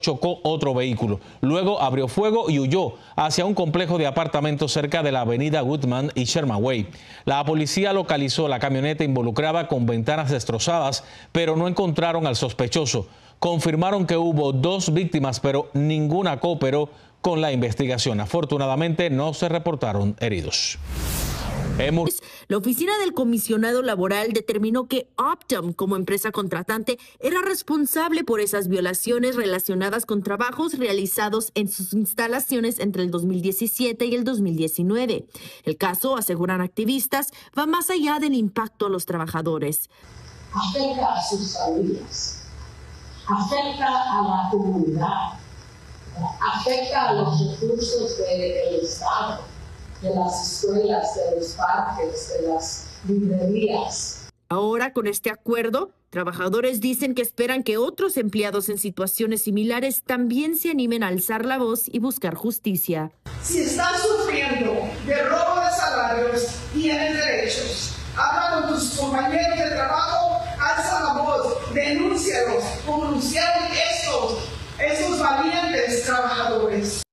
chocó otro vehículo. Luego abrió fuego y huyó hacia un complejo de apartamentos cerca de la avenida Woodman y Sherman Way. La policía localizó la camioneta involucrada con ventanas destrozadas, pero no encontraron al sospechoso. Confirmaron que hubo 2 víctimas, pero ninguna cooperó con la investigación. Afortunadamente no se reportaron heridos. La oficina del comisionado laboral determinó que Optum, como empresa contratante, era responsable por esas violaciones relacionadas con trabajos realizados en sus instalaciones entre el 2017 y el 2019. El caso, aseguran activistas, va más allá del impacto a los trabajadores. Afecta a sus familias, afecta a la comunidad, afecta a los recursos del Estado, de las escuelas, de los parques, de las librerías. Ahora, con este acuerdo, trabajadores dicen que esperan que otros empleados en situaciones similares también se animen a alzar la voz y buscar justicia. Si están sufriendo de robo de salarios, tienen derechos. Habla con tus compañeros de trabajo, alza la voz, denúncialos, como denunciaron esos valientes trabajadores.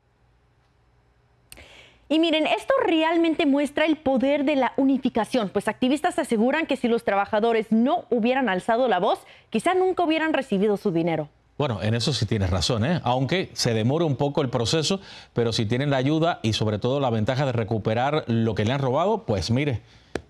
Y miren, esto realmente muestra el poder de la unificación, pues activistas aseguran que si los trabajadores no hubieran alzado la voz, quizá nunca hubieran recibido su dinero. Bueno, en eso sí tienes razón, aunque se demore un poco el proceso, pero si tienen la ayuda y sobre todo la ventaja de recuperar lo que le han robado, pues mire,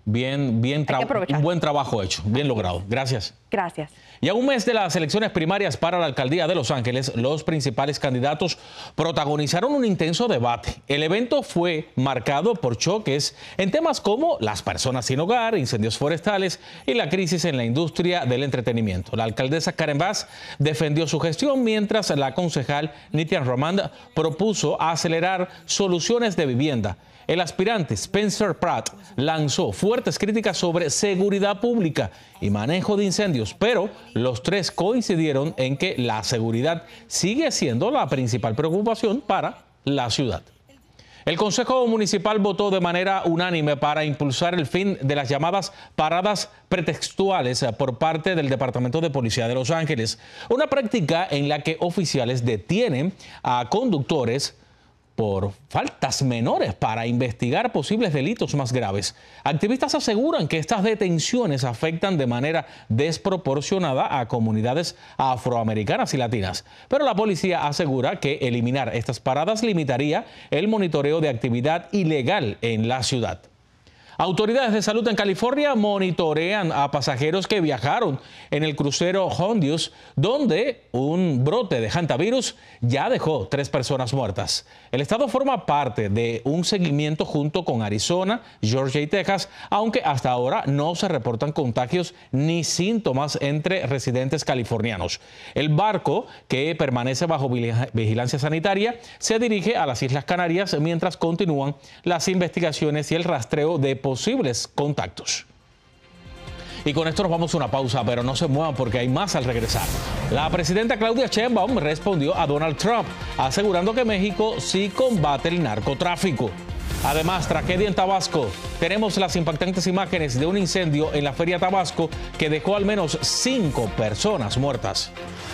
un buen trabajo hecho, bien logrado. Gracias. Gracias. Y a un mes de las elecciones primarias para la alcaldía de Los Ángeles, los principales candidatos protagonizaron un intenso debate. El evento fue marcado por choques en temas como las personas sin hogar, incendios forestales y la crisis en la industria del entretenimiento. La alcaldesa Karen Bass defendió su gestión, mientras la concejal Nitya Raman propuso acelerar soluciones de vivienda. El aspirante Spencer Pratt lanzó fuertes críticas sobre seguridad pública y manejo de incendios, pero los tres coincidieron en que la seguridad sigue siendo la principal preocupación para la ciudad. El Consejo Municipal votó de manera unánime para impulsar el fin de las llamadas paradas pretextuales por parte del Departamento de Policía de Los Ángeles, una práctica en la que oficiales detienen a conductores por faltas menores para investigar posibles delitos más graves. Activistas aseguran que estas detenciones afectan de manera desproporcionada a comunidades afroamericanas y latinas, pero la policía asegura que eliminar estas paradas limitaría el monitoreo de actividad ilegal en la ciudad. Autoridades de salud en California monitorean a pasajeros que viajaron en el crucero Hondius, donde un brote de hantavirus ya dejó 3 personas muertas. El estado forma parte de un seguimiento junto con Arizona, Georgia y Texas, aunque hasta ahora no se reportan contagios ni síntomas entre residentes californianos. El barco, que permanece bajo vigilancia sanitaria, se dirige a las Islas Canarias mientras continúan las investigaciones y el rastreo de posibles contactos. Y con esto nos vamos a una pausa, pero no se muevan porque hay más al regresar. La presidenta Claudia Sheinbaum respondió a Donald Trump, asegurando que México sí combate el narcotráfico. Además, tragedia en Tabasco. Tenemos las impactantes imágenes de un incendio en la Feria Tabasco que dejó al menos 5 personas muertas.